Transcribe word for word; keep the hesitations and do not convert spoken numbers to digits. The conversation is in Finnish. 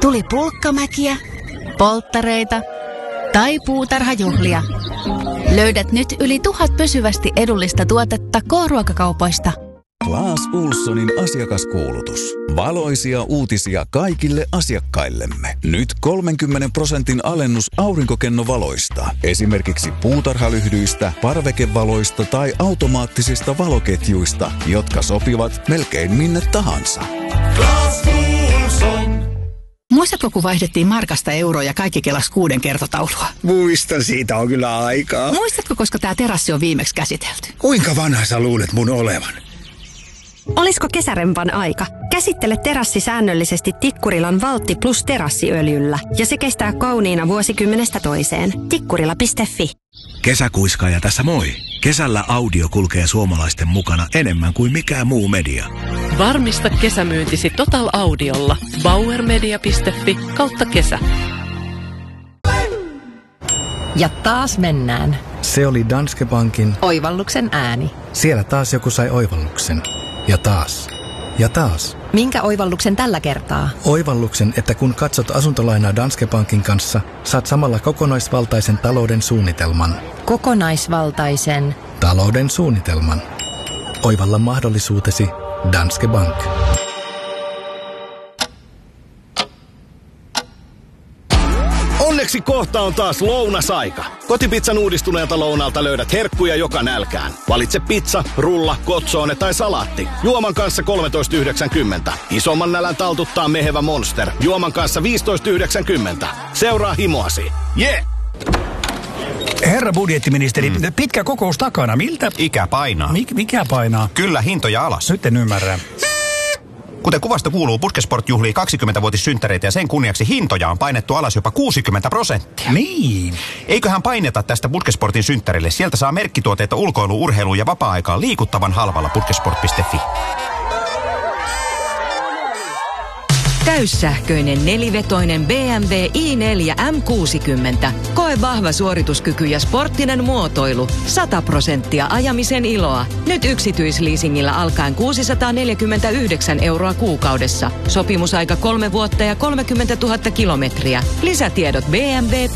Tuli pulkkamäkiä, polttareita tai puutarhajuhlia. Löydät nyt yli tuhat pysyvästi edullista tuotetta K-ruokakaupoista. Clas Ohlsonin asiakaskuulutus. Valoisia uutisia kaikille asiakkaillemme. Nyt kolmenkymmenen prosentin alennus aurinkokennovaloista. Esimerkiksi puutarhalyhdyistä, parvekevaloista tai automaattisista valoketjuista, jotka sopivat melkein minne tahansa. Clas Ohlson. Muistatko, kun vaihdettiin markasta euroa ja kaikki kelas kuuden kertotaulua? Muistan, siitä on kyllä aikaa. Muistatko, koska tämä terassi on viimeksi käsitelty? Kuinka vanha sä luulet mun olevan? Olisiko kesärempan aika? Käsittele terassi säännöllisesti Tikkurilan Valtti plus terassiöljyllä ja se kestää kauniina vuosikymmenestä toiseen. Tikkurila piste fi. Kesäkuiskaaja tässä moi. Kesällä audio kulkee suomalaisten mukana enemmän kuin mikään muu media. Varmista kesämyyntisi Total Audiolla. bauermedia piste fi kautta kesä. Ja taas mennään. Se oli Danske Bankin Oivalluksen ääni. Siellä taas joku sai oivalluksen. Ja taas. Ja taas. Minkä oivalluksen tällä kertaa? Oivalluksen, että kun katsot asuntolainaa Danske Bankin kanssa, saat samalla kokonaisvaltaisen talouden suunnitelman. Kokonaisvaltaisen talouden suunnitelman. Oivalla mahdollisuutesi Danske Bank. Onneksi kohta on taas lounasaika. Kotipizzan uudistuneelta lounalta löydät herkkuja joka nälkään. Valitse pizza, rulla, kotsoone tai salaatti. Juoman kanssa kolmetoista yhdeksänkymmentä. Isomman nälän taltuttaa mehevä Monster. Juoman kanssa viisitoista yhdeksänkymmentä. Seuraa himoasi. Yeah! Herra budjettiministeri, mm. pitkä kokous takana. Miltä? Ikä painaa. Mik, mikä painaa? Kyllä, hintoja alas. Nyt en ymmärrä. Kuten kuvasta kuuluu, Puskesport juhlii kaksikymmentävuotissynttäreitä ja sen kunniaksi hintoja on painettu alas jopa kuusikymmentä prosenttia. Niin. Eiköhän paineta tästä Puskesportin synttärille. Sieltä saa merkkituotteita ulkoilu, urheilu ja vapaa-aikaan liikuttavan halvalla puskesport piste fi. Täyssähköinen nelivetoinen B M W i neljä M kuusikymmentä. Koe vahva suorituskyky ja sporttinen muotoilu. sata prosenttia ajamisen iloa. Nyt yksityisleasingillä alkaen kuusisataaneljäkymmentäyhdeksän euroa kuukaudessa. Sopimusaika kolme vuotta ja kolmekymmentätuhatta kilometriä. Lisätiedot B M W